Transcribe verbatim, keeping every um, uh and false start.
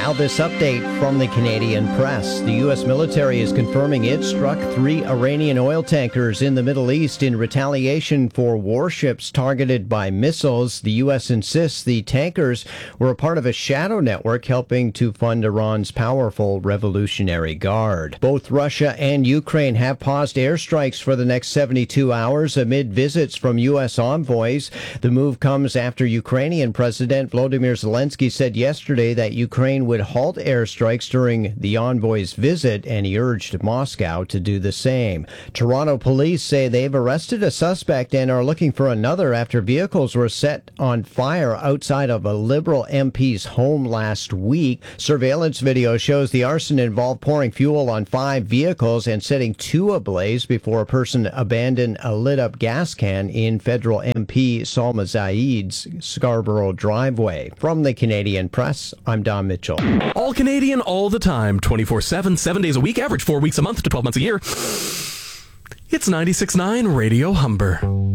Now this update from the Canadian press. The U S military is confirming it struck three Iranian oil tankers in the Middle East in retaliation for warships targeted by missiles. The U S insists the tankers were a part of a shadow network helping to fund Iran's powerful Revolutionary Guard. Both Russia and Ukraine have paused airstrikes for the next seventy-two hours amid visits from U S envoys. The move comes after Ukrainian President Volodymyr Zelensky said yesterday that Ukraine would halt airstrikes during the envoy's visit, and he urged Moscow to do the same. Toronto police say they've arrested a suspect and are looking for another after vehicles were set on fire outside of a Liberal M P's home last week. Surveillance video shows the arson involved pouring fuel on five vehicles and setting two ablaze before a person abandoned a lit-up gas can in federal M P Salma Zaid's Scarborough driveway. From the Canadian Press, I'm Don Mitchell. All Canadian, all the time, twenty-four seven, seven days a week, average four weeks a month to twelve months a year. It's ninety-six point nine Radio Humber.